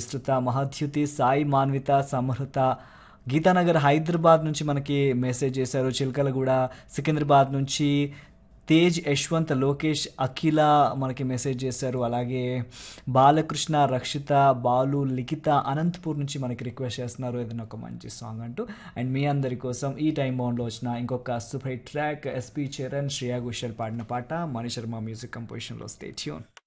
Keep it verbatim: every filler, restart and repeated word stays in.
విస్తృత, మహద్యుతి, సాయి మాన్విత, సమృత, గీతానగర్ హైదరాబాద్ నుంచి మనకి మెసేజ్ చేశారు. చిలకలగూడ సికింద్రాబాద్ నుంచి తేజ్, యశ్వంత్, లోకేష్, అఖిల మనకి మెసేజ్ చేశారు. అలాగే బాలకృష్ణ, రక్షిత, బాలు, లిఖిత అనంతపూర్ నుంచి మనకి రిక్వెస్ట్ చేస్తున్నారు ఏదైనా ఒక మంచి సాంగ్ అంటూ. అండ్ మీ అందరి కోసం ఈ టైం బౌండ్లో వచ్చిన ఇంకొక super hit track SP Charan, Shreya Ghoshal పాడిన పాట, Mani Sharma music కంపోజిషన్లో. Stay tune.